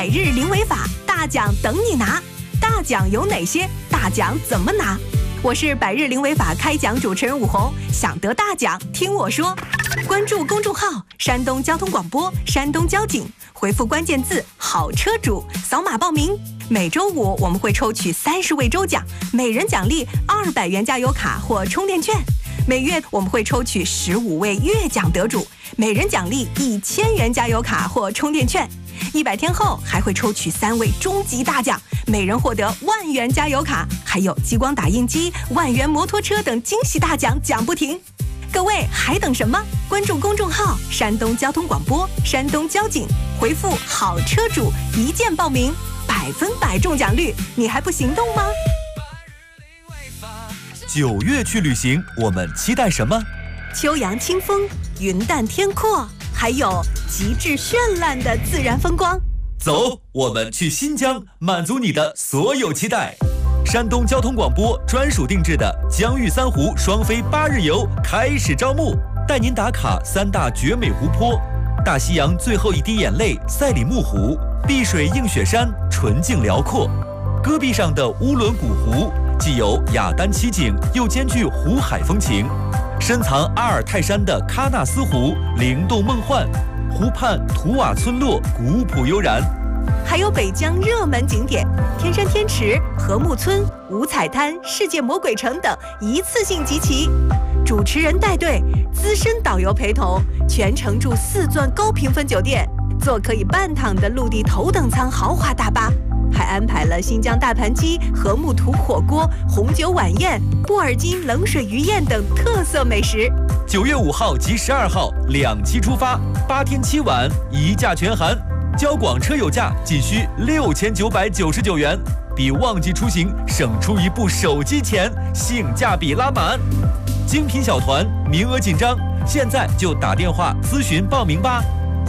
百日零违法，大奖等你拿。大奖有哪些？大奖怎么拿？我是百日零违法开讲主持人武红，想得大奖听我说。关注公众号山东交通广播、山东交警，回复关键字好车主，扫码报名。每周五我们会抽取30位周奖，每人奖励200元加油卡或充电券。每月我们会抽取15位月奖得主，每人奖励1000元加油卡或充电券。100天后还会抽取3位终极大奖，每人获得10000元加油卡，还有激光打印机、10000元摩托车等惊喜大奖，奖不停。各位还等什么？关注公众号山东交通广播、山东交警，回复好车主一键报名，100%中奖率，你还不行动吗 ？9月去旅行，我们期待什么？ 秋阳清风，云淡天阔，还有极致绚烂的自然风光。 走，我们去新疆，满足你的所有期待。山东交通广播专属定制的疆域3湖双飞8日游开始招募，带您打卡3大绝美湖泊：大西洋最后一滴眼泪赛里木湖，碧水映雪山纯净辽阔，戈壁上的乌伦古湖既有雅丹奇景，又兼具湖海风情。深藏阿尔泰山的喀纳斯湖灵动梦幻，湖畔图瓦村落古朴悠然。 还有北疆热门景点天山天池、禾木村、五彩滩、世界魔鬼城等一次性集齐。主持人带队，资深导游陪同，全程住4钻高评分酒店，坐可以半躺的陆地头等舱豪华大巴，还安排了新疆大盘鸡、禾木土火锅、红酒晚宴、布尔津冷水鱼宴等特色美食。 9月5号及12号2期出发，8天7晚，1价全含。交广车友价仅需6999元，比旺季出行省出一部手机钱，性价比拉满。精品小团名额紧张，现在就打电话咨询报名吧。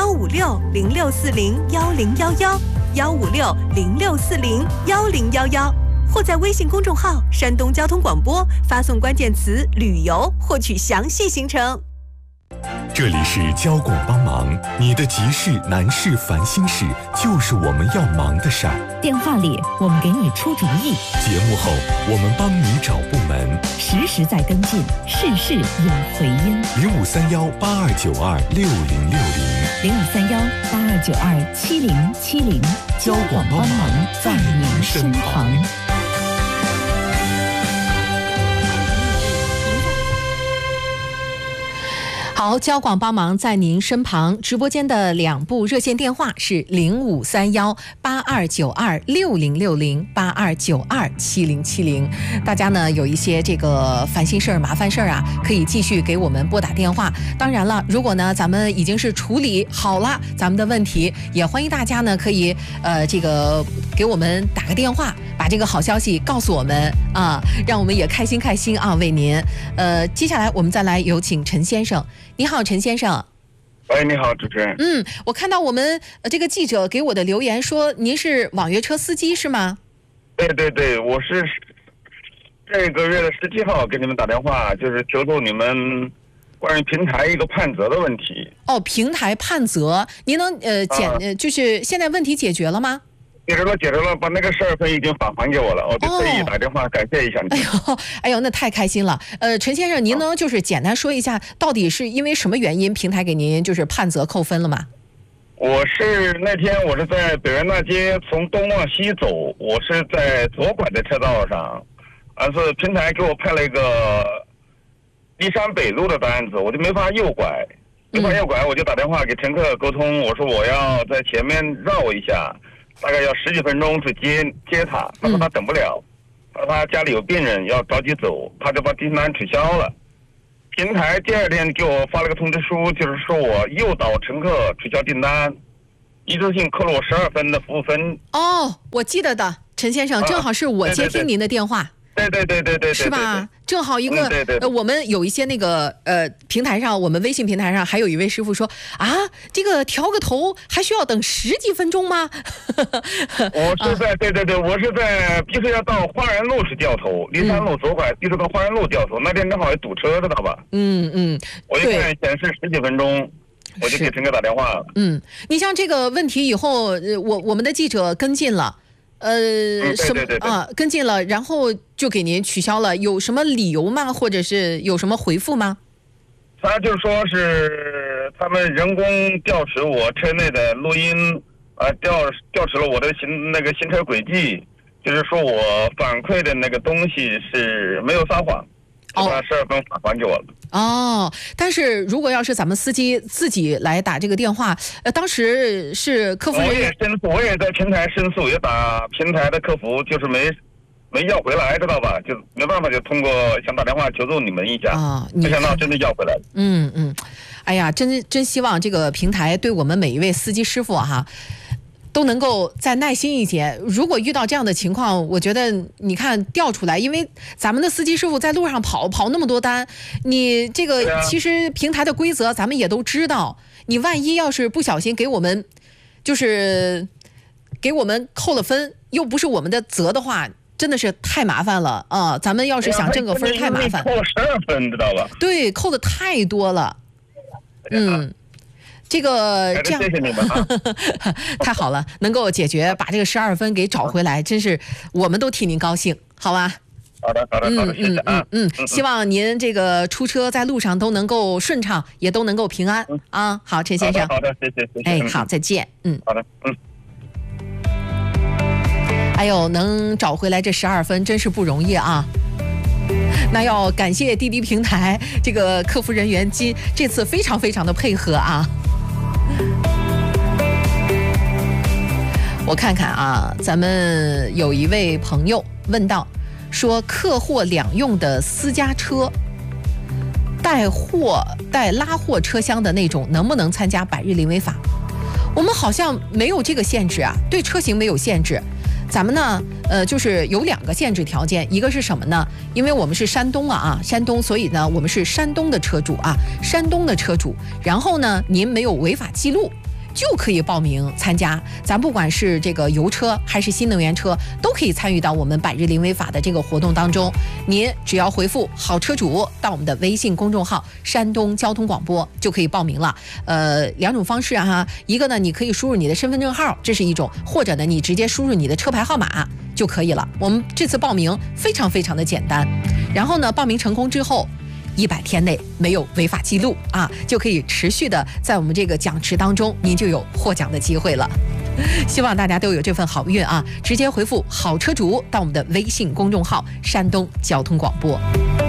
156-0640-1011，156-0640-1011，或在微信公众号山东交通广播发送关键词旅游获取详细行程。 这里是交广帮忙，你的急事难事烦心事就是我们要忙的事儿。 电话里我们给你出主意， 节目后我们帮你找部门， 实时在跟进，事事有回音。 053182926070，053182927070， 交广帮忙在您身旁。 好，交广帮忙在您身旁。直播间的2部热线电话是0531829060，82927070。大家呢有一些这个烦心事儿、麻烦事儿啊，可以继续给我们拨打电话。当然了，如果呢咱们已经是处理好了咱们的问题，也欢迎大家呢可以这个给我们打个电话，把这个好消息告诉我们啊，让我们也开心开心啊，为您。接下来我们再来有请陈先生。你好，陈先生。 喂，你好，主持人。 我看到我们这个记者给我的留言说您是网约车司机是吗？ 对对对，我是这个月的17号给你们打电话，就是求助你们关于平台一个判责的问题。 哦，平台判责，您能就是现在问题解决了吗？ 解决了，把那个12分已经返还给我了，我就特意打电话感谢一下你。 哎呦，那太开心了。陈先生，您能就是简单说一下，到底是因为什么原因平台给您就是判责扣分了吗？ 那天我是在北园大街从东往西走，我是在左拐的车道上，是平台给我派了一个骊山北路的单子，我就没法右拐，我就打电话给乘客沟通，我说我要在前面绕一下。大概要10几分钟去接他，他说他等不了，他家里有病人要着急走，他就把订单取消了。平台第2天给我发了个通知书，就是说我诱导乘客取消订单，一次性扣了我12分的服务分。 哦，我记得的，陈先生，正好是我接听您的电话。 对， 是吧？正好一个我们有一些那个平台上，我们微信平台上还有一位师傅说啊，这个调个头还需要等10几分钟吗？ 我是在我是在必须要到花园路去掉头，骊山路左拐，必须到花园路掉头，那边正好也堵车，知道吧？ 我一看显示10几分钟。 我就给陈哥打电话了。 你像这个问题以后，我们的记者跟进了，什么啊？跟进了，然后就给您取消了，有什么理由吗？或者是有什么回复吗？ 他就说是他们人工调取我车内的录音，调取了我的行车轨迹，就是说我反馈的那个东西是没有撒谎，就把12分返还给我了。 但是如果要是咱们司机自己来打这个电话，当时是客服人员， 我也在平台申诉，也打平台的客服，就是没要回来，知道吧？就没办法，就通过想打电话求助你们一下没想到真的要回来了。 哎呀，真希望这个平台对我们每一位司机师傅都能够再耐心一些。如果遇到这样的情况，我觉得你看调出来，因为咱们的司机师傅在路上跑那么多单，你这个其实平台的规则咱们也都知道，你万一要是不小心给我们扣了分，又不是我们的责的话，真的是太麻烦了啊！咱们要是想挣个分太麻烦。 扣了12分，知道吧？ 对，扣的太多了。这样谢谢你们太好了，能够解决，把这个12分给找回来，真是我们都替您高兴，好吧？ 好的，谢谢啊。 希望您这个出车在路上都能够顺畅，也都能够平安啊！好，陈先生。 好的，谢谢。 好，再见。 好的， 哎呦，能找回来这12分真是不容易啊！那要感谢滴滴平台这个客服人员这次非常非常的配合啊！我看看啊，咱们有一位朋友问到，说客货两用的私家车带拉货车厢的那种，能不能参加百日零违法？我们好像没有这个限制啊，对车型没有限制。咱们呢，就是有2个限制条件，一个是什么呢？因为我们是山东山东，所以呢，我们是山东的车主山东的车主。然后呢，您没有违法记录，就可以报名参加。咱不管是这个油车还是新能源车，都可以参与到我们百日零违法的这个活动当中。您只要回复“好车主”到我们的微信公众号“山东交通广播”就可以报名了。2种方式一个呢，你可以输入你的身份证号，这是一种；或者呢，你直接输入你的车牌号码就可以了。我们这次报名非常非常的简单，然后呢，报名成功之后，100天内没有违法记录就可以持续的在我们这个奖池当中，您就有获奖的机会了。希望大家都有这份好运直接回复“好车主”到我们的微信公众号“山东交通广播”。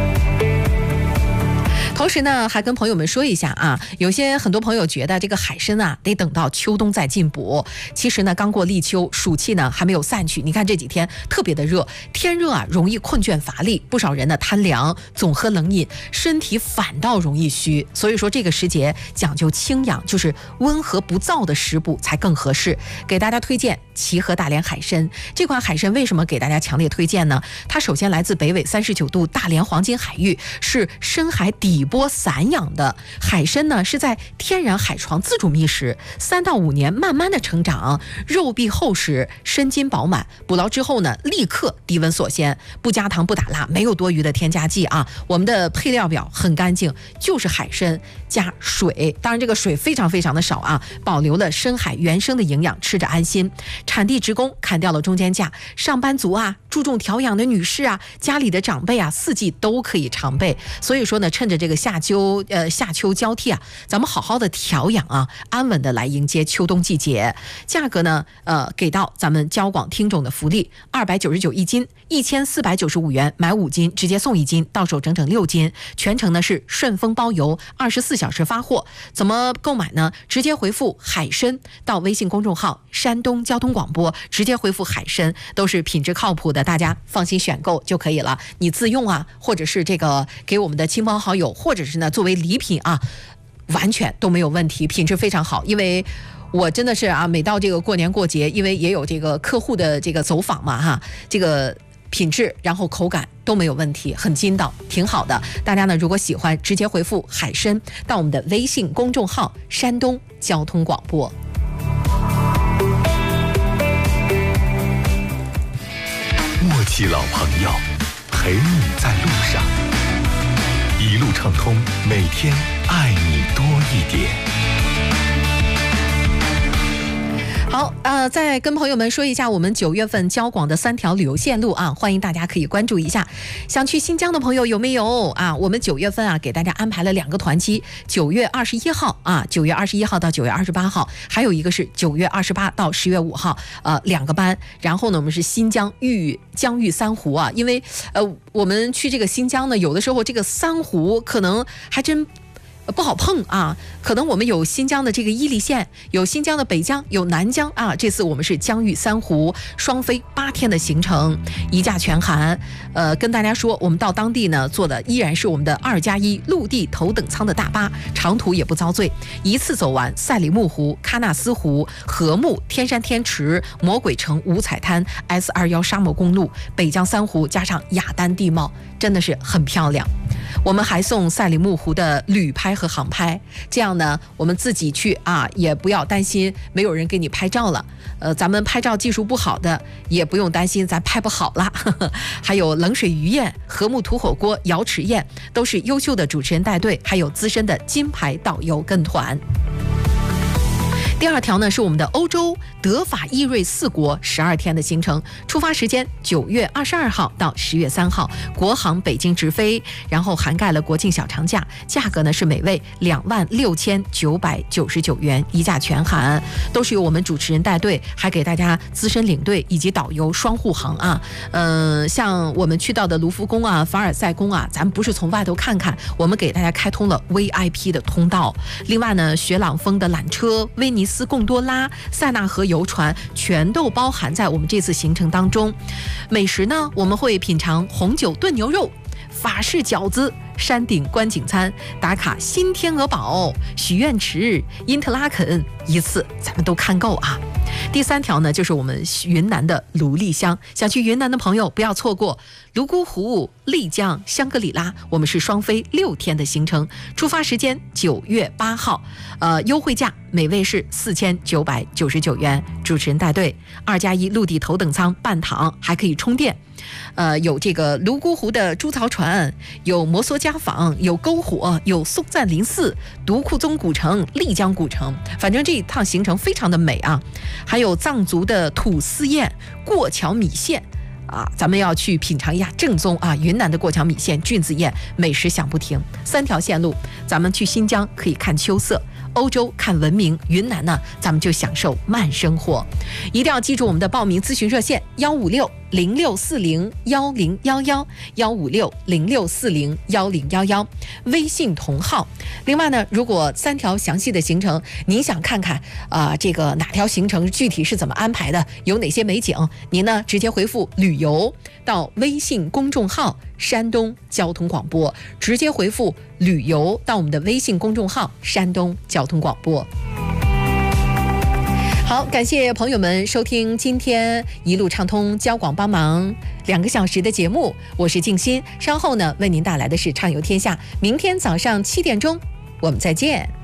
同时呢，还跟朋友们说一下有些很多朋友觉得这个海参得等到秋冬再进补。其实呢，刚过立秋，暑气呢还没有散去。你看这几天特别的热，天热容易困倦乏力，不少人呢贪凉，总喝冷饮，身体反倒容易虚。所以说这个时节讲究清养，就是温和不燥的食补才更合适。给大家推荐齐河大连海参。这款海参为什么给大家强烈推荐呢？它首先来自北纬39度大连黄金海域，是深海底波散养的海参呢，是在天然海床自主觅食，3到5年慢慢的成长，肉壁厚实，参筋饱满。捕捞之后呢，立刻低温锁鲜，不加糖不打蜡，没有多余的添加剂我们的配料表很干净，就是海参加水，当然这个水非常非常的少保留了深海原生的营养，吃着安心。产地直供，砍掉了中间价，上班族注重调养的女士家里的长辈4季都可以常备。所以说呢，趁着这个夏秋交替咱们好好的调养安稳的来迎接秋冬季节。价格呢给到咱们交广听众的福利，299一斤，1495元，买5斤直接送1斤，到手整整6斤，全程呢是顺丰包邮，24小时发货。怎么购买呢？直接回复海参到微信公众号山东交通广播，直接回复海参，都是品质靠谱的，大家放心选购就可以了。你自用或者是这个给我们的亲朋好友，或者是呢作为礼品完全都没有问题，品质非常好。因为我真的是每到这个过年过节，因为也有这个客户的这个走访嘛这个品质然后口感都没有问题，很筋道，挺好的。大家呢如果喜欢，直接回复海参到我们的微信公众号山东交通广播。 默契老朋友，陪你在路上，一路畅通，每天爱你多一点。 好，再跟朋友们说一下我们9月份交广的3条旅游线路啊，欢迎大家可以关注一下。想去新疆的朋友有没有啊？我们9月份啊给大家安排了2个团期，9月21号啊，9月21号到9月28号，还有一个是9月28到10月5号，2个班。然后呢，我们是新疆疆域3湖啊，因为我们去这个新疆呢，有的时候这个3湖可能还真不好碰啊，可能我们有新疆的这个伊犁县，有新疆的北疆，有南疆啊。这次我们是疆域3湖双飞8天的行程，一价全含。跟大家说，我们到当地呢坐的依然是我们的2+1陆地头等舱的大巴，长途也不遭罪，一次走完赛里木湖、喀纳斯湖、禾木、天山天池、魔鬼城五彩滩、S21沙漠公路、北疆3湖加上雅丹地貌，真的是很漂亮。我们还送赛里木湖的旅拍和航拍，这样呢，我们自己去啊，也不要担心没有人给你拍照了。咱们拍照技术不好的，也不用担心咱拍不好了。还有冷水鱼宴、禾木土火锅、瑶池宴，都是优秀的主持人带队，还有资深的金牌导游跟团。第2条呢是我们的欧洲德法意瑞4国12天的行程，出发时间9月22号到10月3号，国航北京直飞，然后涵盖了国庆小长假，价格呢是每位26999元，一价全含，都是由我们主持人带队，还给大家资深领队以及导游双护航啊。像我们去到的卢浮宫啊、凡尔赛宫啊，咱们不是从外头看看，我们给大家开通了 VIP 的通道。另外呢，雪朗峰的缆车、威尼斯贡多拉、塞纳河游船全都包含在我们这次行程当中。美食呢，我们会品尝红酒炖牛肉、法式饺子、山顶观景餐，打卡新天鹅堡、许愿池、因特拉肯，一次咱们都看够啊。第3条呢，就是我们云南的芦丽乡，想去云南的朋友不要错过泸沽湖、丽江、香格里拉，我们是双飞6天的行程，出发时间9月8号，优惠价每位是4999元，主持人带队，2+1陆地头等舱半躺，还可以充电。有这个泸沽湖的猪槽船，有摩梭家坊，有篝火，有松赞林寺、独库宗古城、丽江古城，反正这一趟行程非常的美啊。还有藏族的土司宴、过桥米线啊，咱们要去品尝一下正宗啊云南的过桥米线、菌子宴，美食享不停。3条线路，咱们去新疆可以看秋色，欧洲看文明，云南呢，咱们就享受慢生活。一定要记住我们的报名咨询热线156-0640-1011，156-0640-1011，微信同号。另外呢，如果3条详细的行程，您想看看这个哪条行程具体是怎么安排的，有哪些美景，您呢直接回复旅游到微信公众号山东交通广播，直接回复旅游到我们的微信公众号山东交通广播。好，感谢朋友们收听今天一路畅通交广帮忙2个小时的节目，我是静心，稍后呢为您带来的是畅游天下，明天早上7点钟我们再见。